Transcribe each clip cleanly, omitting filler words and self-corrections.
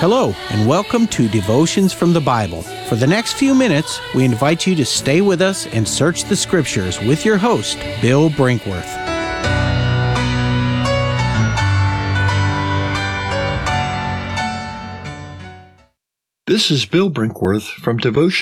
Hello, and welcome to Devotions from the Bible. For the next few minutes, we invite you to stay with us and search the Scriptures with your host, Bill Brinkworth. This is Bill Brinkworth from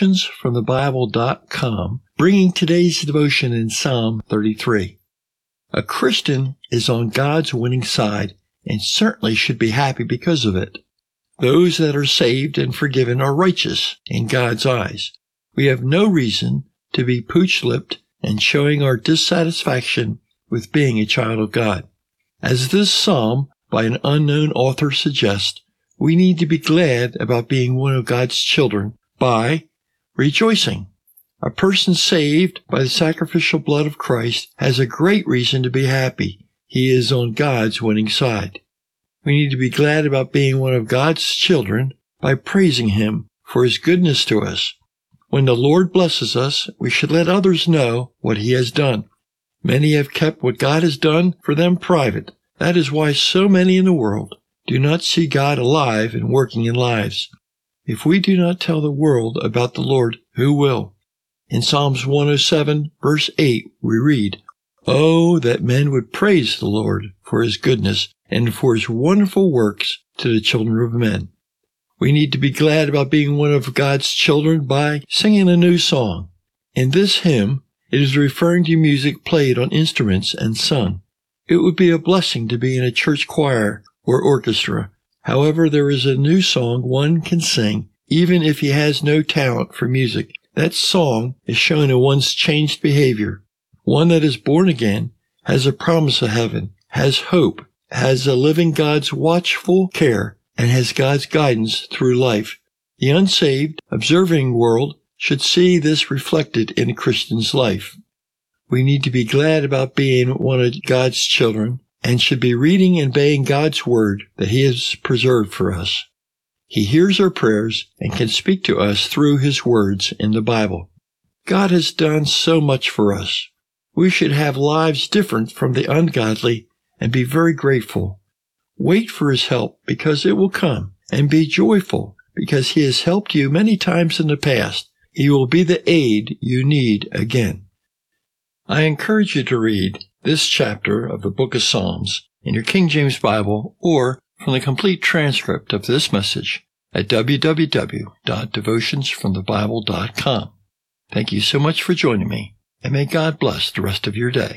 DevotionsFromTheBible.com, bringing today's devotion in Psalm 33. A Christian is on God's winning side and certainly should be happy because of it. Those that are saved and forgiven are righteous in God's eyes. We have no reason to be pooch-lipped and showing our dissatisfaction with being a child of God. As this psalm by an unknown author suggests, we need to be glad about being one of God's children by rejoicing. A person saved by the sacrificial blood of Christ has a great reason to be happy. He is on God's winning side. We need to be glad about being one of God's children by praising Him for His goodness to us. When the Lord blesses us, we should let others know what He has done. Many have kept what God has done for them private. That is why so many in the world do not see God alive and working in lives. If we do not tell the world about the Lord, who will? In Psalms 107, verse 8, we read, "Oh, that men would praise the Lord for His goodness and for His wonderful works to the children of men." We need to be glad about being one of God's children by singing a new song. In this hymn, it is referring to music played on instruments and sung. It would be a blessing to be in a church choir or orchestra. However, there is a new song one can sing, even if he has no talent for music. That song is shown in one's changed behavior. One that is born again has a promise of heaven, has hope, has a living God's watchful care, and has God's guidance through life. The unsaved, observing world should see this reflected in a Christian's life. We need to be glad about being one of God's children and should be reading and obeying God's word that He has preserved for us. He hears our prayers and can speak to us through His words in the Bible. God has done so much for us. We should have lives different from the ungodly and be very grateful. Wait for His help because it will come, and be joyful because He has helped you many times in the past. He will be the aid you need again. I encourage you to read this chapter of the book of Psalms in your King James Bible or from the complete transcript of this message at www.devutionsfromthebible.com. Thank you so much for joining me, and may God bless the rest of your day.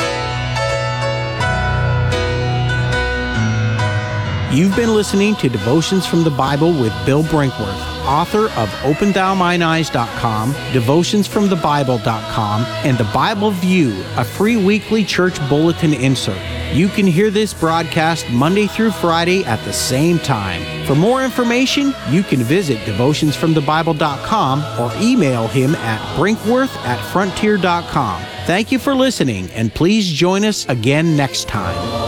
You've been listening to Devotions from the Bible with Bill Brinkworth, author of OpenThouMineEyes.com, DevutionsFromTheBible.com, and The Bible View, a free weekly church bulletin insert. You can hear this broadcast Monday through Friday at the same time. For more information, you can visit DevutionsFromTheBible.com or email him at Brinkworth@Frontier.com. Thank you for listening, and please join us again next time.